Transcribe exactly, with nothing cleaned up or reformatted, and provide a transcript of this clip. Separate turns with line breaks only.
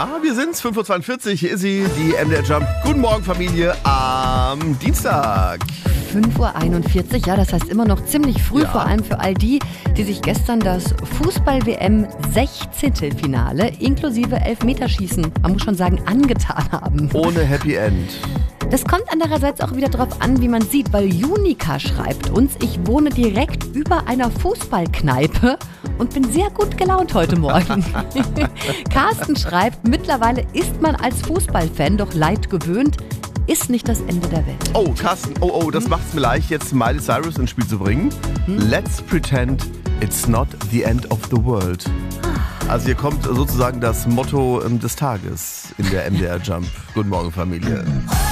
Ja, wir sind's, fünf Uhr zweiundvierzig, hier ist sie, die M D R Jump. Guten Morgen, Familie, am Dienstag.
fünf Uhr einundvierzig, ja, das heißt immer noch ziemlich früh,
Ja.
vor allem für all die, die sich gestern das Fußball-W M Sechzehntelfinale inklusive Elfmeterschießen, man muss schon sagen, angetan haben.
Ohne Happy End.
Das kommt andererseits auch wieder drauf an, wie man sieht, weil Junika schreibt uns, ich wohne direkt über einer Fußballkneipe und bin sehr gut gelaunt heute Morgen. Carsten schreibt, mittlerweile ist man als Fußballfan doch leid gewöhnt, ist nicht das Ende der Welt.
Oh, Carsten, oh, oh, das macht's mir leicht, jetzt Miley Cyrus ins Spiel zu bringen. Let's pretend it's not the end of the world. Also hier kommt sozusagen das Motto ähm, des Tages in der M D R Jump. Guten Morgen, Familie.